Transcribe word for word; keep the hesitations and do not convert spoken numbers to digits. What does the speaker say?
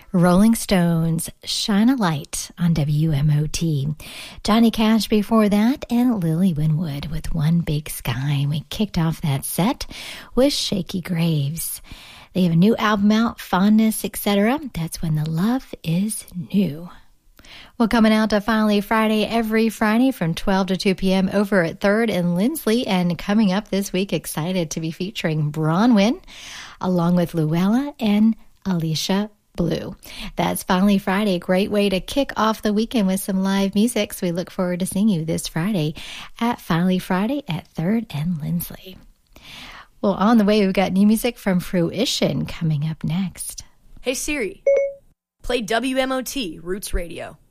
Rolling Stones, Shine a Light on W M O T. Johnny Cash before that, and Lily Winwood with One Big Sky. We kicked off that set with Shaky Graves. They have a new album out, Fondness, et cetera. That's When the Love is New. Well, coming out to Finally Friday every Friday from twelve to two p.m. over at third and Lindsley. And coming up this week, excited to be featuring Bronwyn along with Luella and Alicia Blue. That's Finally Friday. A great way to kick off the weekend with some live music. So we look forward to seeing you this Friday at Finally Friday at third and Lindsley. Well, on the way, we've got new music from Fruition coming up next. Hey Siri, play W M O T Roots Radio.